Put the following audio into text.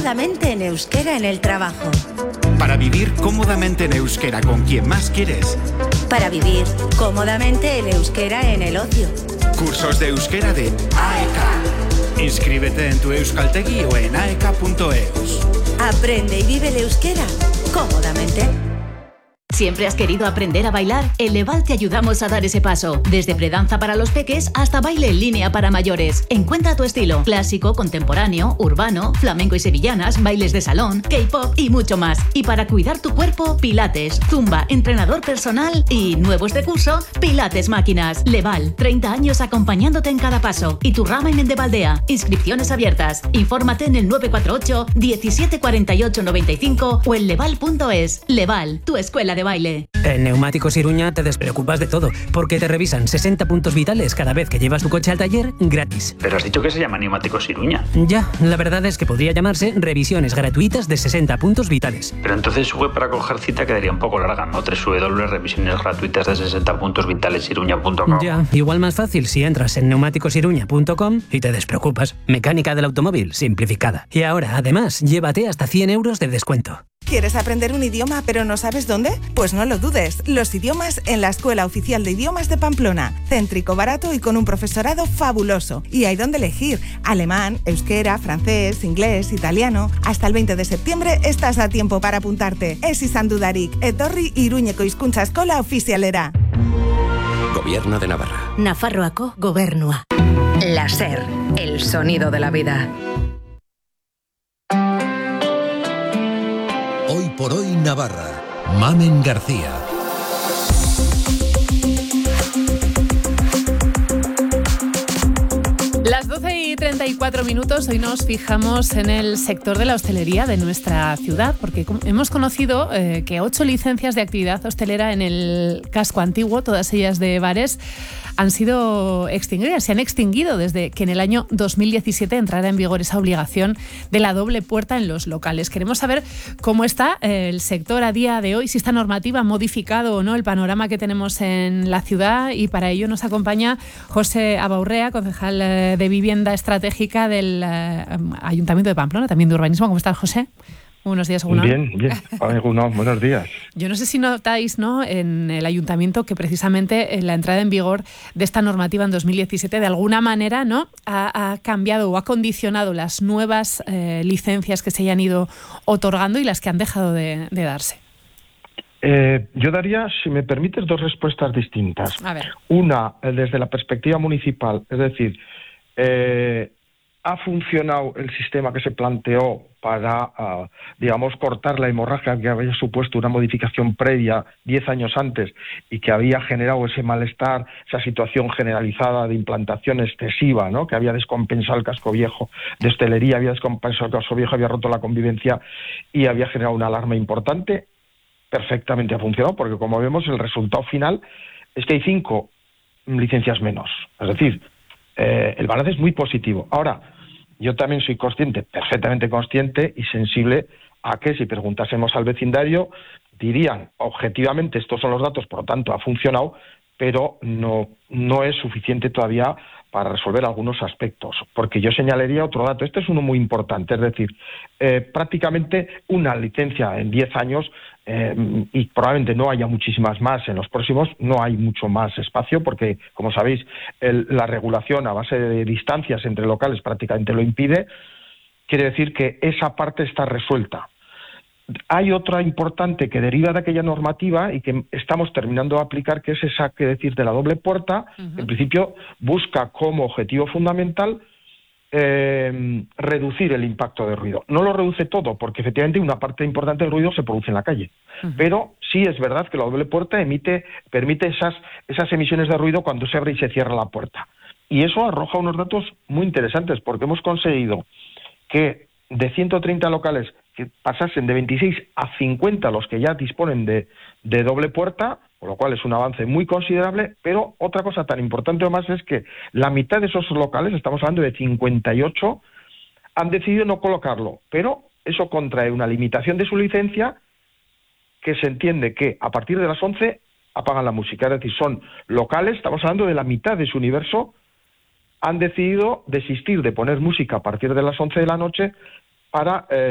cómodamente en euskera en el trabajo. Para vivir cómodamente en euskera con quien más quieres. Para vivir cómodamente en euskera en el ocio. Cursos de euskera de AEK. Inscríbete en tu Euskaltegi o en aek.eus. Aprende y vive el euskera cómodamente. ¿Siempre has querido aprender a bailar? En Leval te ayudamos a dar ese paso. Desde predanza para los peques hasta baile en línea para mayores. Encuentra tu estilo. Clásico, contemporáneo, urbano, flamenco y sevillanas, bailes de salón, K-pop y mucho más. Y para cuidar tu cuerpo, pilates, zumba, entrenador personal y nuevos de curso, pilates máquinas. Leval, 30 años acompañándote en cada paso. Y tu rama en Mendebaldea. Inscripciones abiertas. Infórmate en el 948 17 48 95 o en leval.es. Leval, tu escuela de baile. En Neumáticos Iruña te despreocupas de todo, porque te revisan 60 puntos vitales cada vez que llevas tu coche al taller gratis. Pero has dicho que se llama Neumáticos Iruña. Ya, la verdad es que podría llamarse revisiones gratuitas de 60 puntos vitales. Pero entonces su web para coger cita quedaría un poco larga, ¿no? www.revisionesgratuitas de 60 puntos vitales iruña.com. Ya, igual más fácil si entras en neumáticosiruña.com y te despreocupas. Mecánica del automóvil simplificada. Y ahora, además, llévate hasta 100 euros de descuento. ¿Quieres aprender un idioma pero no sabes dónde? Pues no lo dudes, los idiomas en la Escuela Oficial de Idiomas de Pamplona. Céntrico, barato y con un profesorado fabuloso. Y hay donde elegir: alemán, euskera, francés, inglés, italiano. Hasta el 20 de septiembre estás a tiempo para apuntarte. Ez izan dudarik, etorri Iruñeko hizkuntza eskola ofizialera. Gobierno de Navarra. Nafarroako Gobernua. La SER, el sonido de la vida. Hoy por hoy Navarra. Mamen García. Las 12:34, hoy nos fijamos en el sector de la hostelería de nuestra ciudad, porque hemos conocido que 8 licencias de actividad hostelera en el casco antiguo, todas ellas de bares, han sido extinguidas, se han extinguido desde que en el año 2017 entrara en vigor esa obligación de la doble puerta en los locales. Queremos saber cómo está el sector a día de hoy, si esta normativa ha modificado o no el panorama que tenemos en la ciudad, y para ello nos acompaña José Abaurrea, concejal de Vivienda Estratégica del Ayuntamiento de Pamplona, también de Urbanismo. ¿Cómo estás, José? Buenos días, Egunon. Bien. Egunon, buenos días. Yo no sé si notáis, ¿no?, en el Ayuntamiento que precisamente la entrada en vigor de esta normativa en 2017 de alguna manera, ¿no?, ha cambiado o ha condicionado las nuevas licencias que se hayan ido otorgando y las que han dejado de darse. Yo daría, si me permites, 2 respuestas distintas. A ver. Una, desde la perspectiva municipal, es decir, ha funcionado el sistema que se planteó para, digamos, cortar la hemorragia que había supuesto una modificación previa 10 años antes y que había generado ese malestar, esa situación generalizada de implantación excesiva, ¿no?, que había descompensado el casco viejo de hostelería, había descompensado el casco viejo, había roto la convivencia y había generado una alarma importante. Perfectamente ha funcionado, porque como vemos el resultado final es que hay 5 licencias menos. Es decir, el balance es muy positivo. Ahora, yo también soy consciente, perfectamente consciente y sensible a que si preguntásemos al vecindario dirían objetivamente estos son los datos, por lo tanto ha funcionado, pero no es suficiente todavía para resolver algunos aspectos, porque yo señalaría otro dato. Este es uno muy importante, es decir, prácticamente una licencia en 10 años y probablemente no haya muchísimas más en los próximos, no hay mucho más espacio porque, como sabéis, la regulación a base de distancias entre locales prácticamente lo impide. Quiere decir que esa parte está resuelta. Hay otra importante que deriva de aquella normativa y que estamos terminando de aplicar, que es esa, que decir, de la doble puerta. Uh-huh. En principio busca como objetivo fundamental reducir el impacto de ruido. No lo reduce todo, porque efectivamente una parte importante del ruido se produce en la calle. Uh-huh. Pero sí es verdad que la doble puerta permite esas emisiones de ruido cuando se abre y se cierra la puerta. Y eso arroja unos datos muy interesantes, porque hemos conseguido que de 130 locales que pasasen de 26 a 50 los que ya disponen de doble puerta, con lo cual es un avance muy considerable, pero otra cosa tan importante además es que la mitad de esos locales, estamos hablando de 58, han decidido no colocarlo, pero eso contrae una limitación de su licencia que se entiende que a partir de las 11 apagan la música, es decir, son locales, estamos hablando de la mitad de su universo, han decidido desistir de poner música a partir de las 11 de la noche para